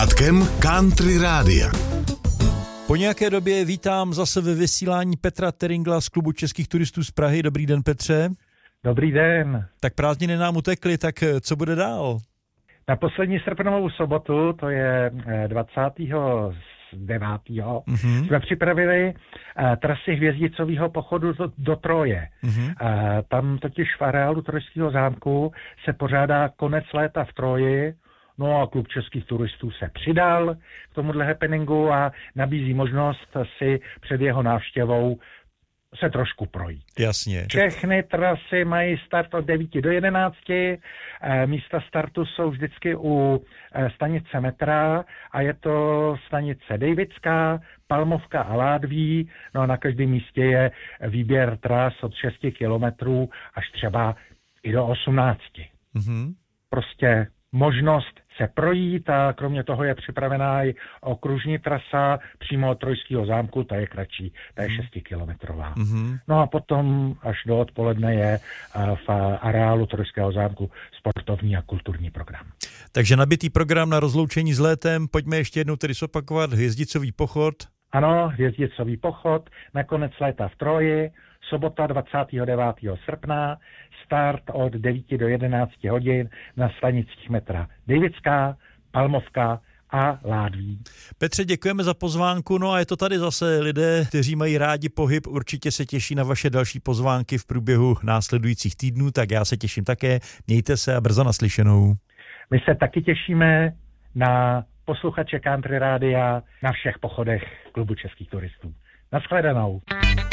Country Rádia. Po nějaké době vítám zase ve vysílání Petra Teringla z Klubu českých turistů z Prahy. Dobrý den, Petře. Dobrý den. Tak prázdniny nám utekly, tak co bude dál? Na poslední srpnovou sobotu, to je 29. Jsme připravili trasy hvězdicového pochodu do Troje. Tam totiž v areálu Trojského zámku se pořádá konec léta v Troji. No a Klub českých turistů se přidal k tomuhle happeningu a nabízí možnost si před jeho návštěvou se trošku projít. Jasně. Všechny trasy mají start od 9 do 11. Místa startu jsou vždycky u stanice metra a je to stanice Dejvická, Palmovka a Ládví. No a na každém místě je výběr tras od 6 kilometrů až třeba i do 18. Prostě možnost se projít a kromě toho je připravená i okružní trasa přímo od Trojského zámku, ta je kratší, ta je 6kilometrová. No a potom až do odpoledne je v areálu Trojského zámku sportovní a kulturní program. Takže nabitý program na rozloučení s létem, pojďme ještě jednou tedy zopakovat hvězdicový pochod. Ano, hvězdicový pochod, nakonec léta v Troji, sobota 29. srpna, start od 9 do 11 hodin na stanicích metra Dejvická, Palmovka a Ládví. Petře, děkujeme za pozvánku, no a je to tady zase lidé, kteří mají rádi pohyb, určitě se těší na vaše další pozvánky v průběhu následujících týdnů, tak já se těším také, mějte se a brzo naslyšenou. My se taky těšíme na posluchače Country Rádia na všech pochodech Klubu českých turistů. Naschledanou.